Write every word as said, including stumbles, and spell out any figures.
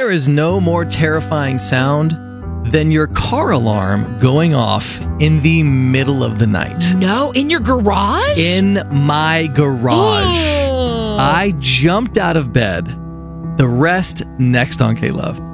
there is no more terrifying sound than your car alarm going off in the middle of the night. No, in your garage? In my garage. I jumped out of bed. The rest next on K-Love.